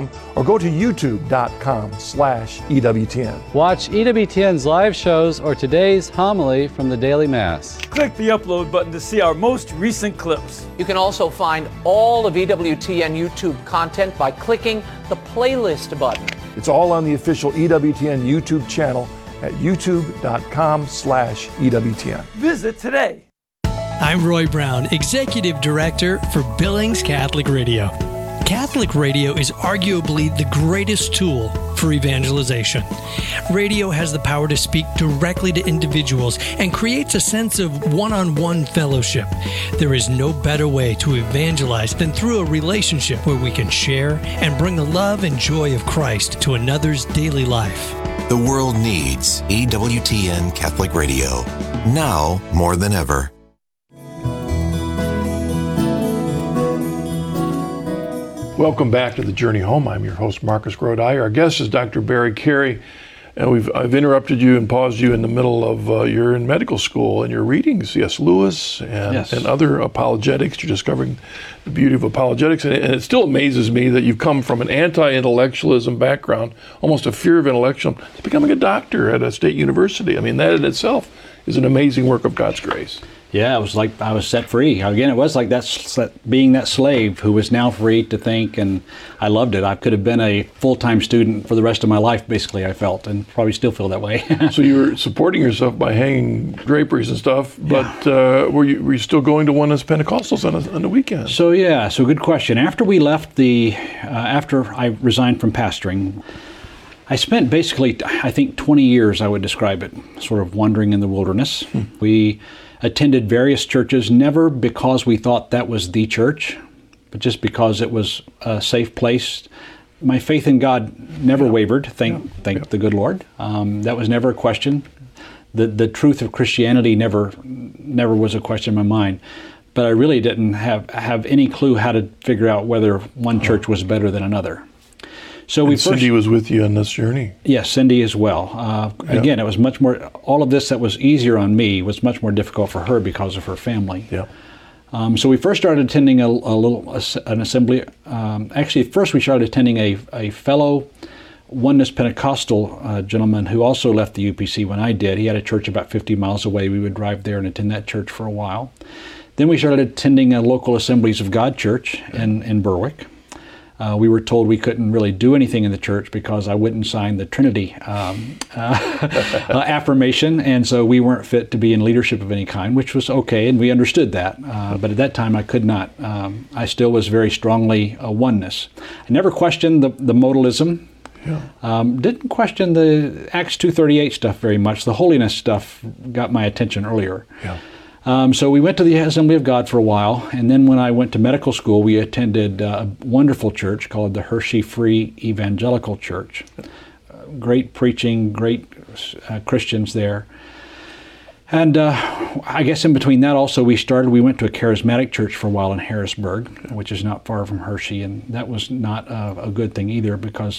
EWTN.com or go to youtube.com/EWTN. Watch EWTN's live shows or today's homily from the Daily Mass. Click the upload button to see our most recent clips. You can also find all of EWTN YouTube content by clicking the playlist button. It's all on the official EWTN YouTube channel at youtube.com/EWTN. Visit today. I'm Roy Brown, Executive Director for Billings Catholic Radio. Catholic radio is arguably the greatest tool for evangelization. Radio has the power to speak directly to individuals and creates a sense of one-on-one fellowship. There is no better way to evangelize than through a relationship where we can share and bring the love and joy of Christ to another's daily life. The world needs EWTN Catholic Radio, now more than ever. Welcome back to The Journey Home. I'm your host, Marcus Grodi. Our guest is Dr. Barry Carey. And I've interrupted you and paused you in the middle of you're in medical school and you're reading C.S. Lewis and other apologetics. You're discovering the beauty of apologetics. And it still amazes me that you've come from an anti-intellectualism background, almost a fear of intellectualism, to becoming a doctor at a state university. I mean, that in itself is an amazing work of God's grace. Yeah, it was like I was set free. Again, it was like that, being that slave who was now free to think, and I loved it. I could have been a full-time student for the rest of my life, basically, I felt, and probably still feel that way. So you were supporting yourself by hanging draperies and stuff, but were you still going to Oneness Pentecostals on the weekend? So good question. After we left after I resigned from pastoring, I spent basically, I think, 20 years, I would describe it, sort of wandering in the wilderness. We attended various churches, never because we thought that was the church, but just because it was a safe place. My faith in God never wavered, thank the good Lord. That was never a question. The truth of Christianity never was a question in my mind. But I really didn't have any clue how to figure out whether one church was better than another. So Cindy was with you on this journey. Yes, Cindy as well. Again, it was much more, all of this that was easier on me was much more difficult for her because of her family. Yeah. So we first started attending an assembly. Actually, first we started attending a fellow Oneness Pentecostal gentleman who also left the UPC when I did. He had a church about 50 miles away. We would drive there and attend that church for a while. Then we started attending a local Assemblies of God church in Berwick. We were told we couldn't really do anything in the church because I wouldn't sign the Trinity affirmation, and so we weren't fit to be in leadership of any kind, which was okay, and we understood that. But at that time, I could not. I still was very strongly a oneness. I never questioned the modalism. Yeah. Didn't question the Acts 2:38 stuff very much. The holiness stuff got my attention earlier. Yeah. So we went to the Assembly of God for a while, and then when I went to medical school, we attended a wonderful church called the Hershey Free Evangelical Church. Great preaching, great Christians there. And I guess in between that also we went to a charismatic church for a while in Harrisburg, which is not far from Hershey, and that was not a good thing either because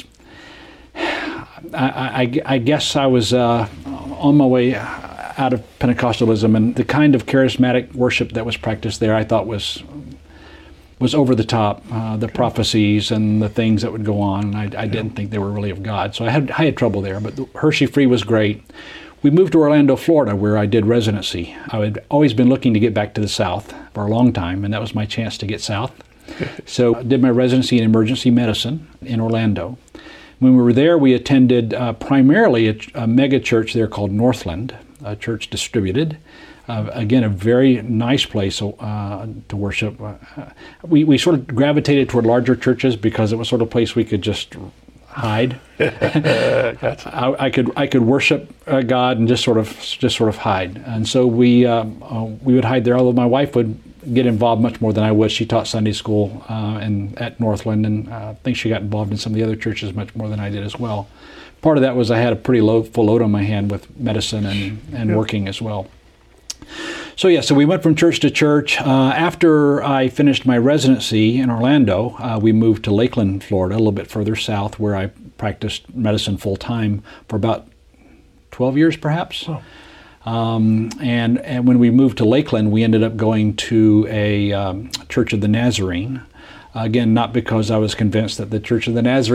I guess I was on my way out of Pentecostalism, and the kind of charismatic worship that was practiced there I thought was over the top, the prophecies and the things that would go on, and I didn't think they were really of God. So I had trouble there, but the Hershey Free was great. We moved to Orlando, Florida, where I did residency. I had always been looking to get back to the South for a long time, and that was my chance to get south. So I did my residency in emergency medicine in Orlando. When we were there, we attended primarily a mega church there called Northland, a church distributed. Again, a very nice place to worship. We sort of gravitated toward larger churches because it was sort of a place we could just hide. Gotcha. I could worship God and just sort of hide. And so we would hide there. Although my wife would get involved much more than I would. She taught Sunday school at Northland, and I think she got involved in some of the other churches much more than I did as well. Part of that was I had a pretty full load on my hand with medicine and working as well. So we went from church to church. After I finished my residency in Orlando, we moved to Lakeland, Florida, a little bit further south, where I practiced medicine full-time for about 12 years, perhaps. Oh. And when we moved to Lakeland, we ended up going to a Church of the Nazarene. Again, not because I was convinced that the Church of the Nazarene